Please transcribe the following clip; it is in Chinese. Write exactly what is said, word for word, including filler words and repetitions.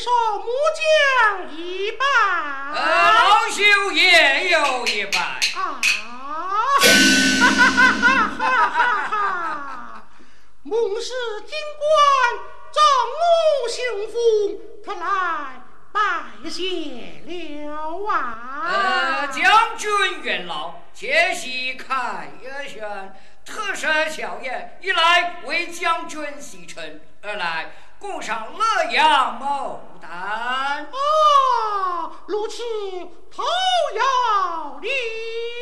受木匠一拜。 呃，老朽也有一拜。 啊！哈哈哈哈哈哈哈！孟氏金官正午幸福，特来拜谢了啊！ 呃，将军元老，且喜开轩，特赦小爷，一来为将军洗尘，二来共赏乐阳牡丹。 啊，如此头要礼。